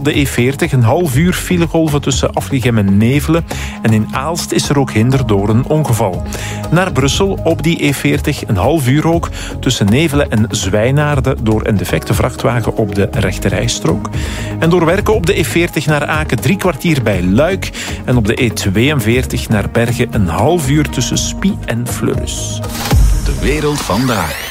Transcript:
op de E40 een half uur filegolven tussen Afligem en Nevelen. En in Aalst is er ook hinder door een ongeval. Naar Brussel op die E40 een half uur ook tussen Nevelen en Zwijnaarden door een defecte vrachtwagen op de rechterrijstrook. En door werken op de E40 naar Aken 3 kwartier bij Luik. En op de E42 naar Bergen een half uur tussen Spie en Fleurus. De wereld vandaag.